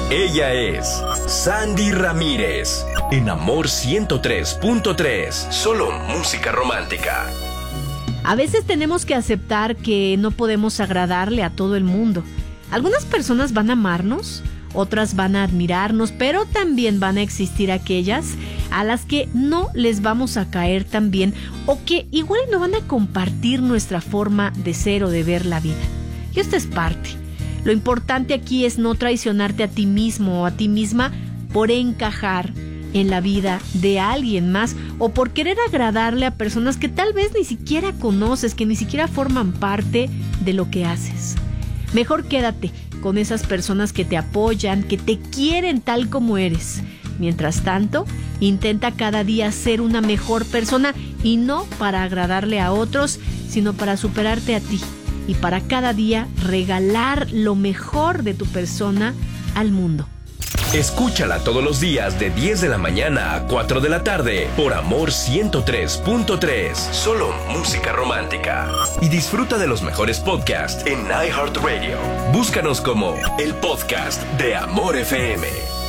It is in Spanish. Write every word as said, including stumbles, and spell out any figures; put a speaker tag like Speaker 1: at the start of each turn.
Speaker 1: Ella es Sandy Ramírez, en Amor ciento tres punto tres, solo música romántica.
Speaker 2: A veces tenemos que aceptar que no podemos agradarle a todo el mundo. Algunas personas van a amarnos, otras van a admirarnos, pero también van a existir aquellas a las que no les vamos a caer tan bien o que igual no van a compartir nuestra forma de ser o de ver la vida. Y esto es parte. Lo importante aquí es no traicionarte a ti mismo o a ti misma por encajar en la vida de alguien más o por querer agradarle a personas que tal vez ni siquiera conoces, que ni siquiera forman parte de lo que haces. Mejor quédate con esas personas que te apoyan, que te quieren tal como eres. Mientras tanto, intenta cada día ser una mejor persona y no para agradarle a otros, sino para superarte a ti y para cada día regalar lo mejor de tu persona al mundo.
Speaker 1: Escúchala todos los días de diez de la mañana a cuatro de la tarde por Amor ciento tres punto tres, solo música romántica. Y disfruta de los mejores podcasts en iHeartRadio. Búscanos como el podcast de Amor F M.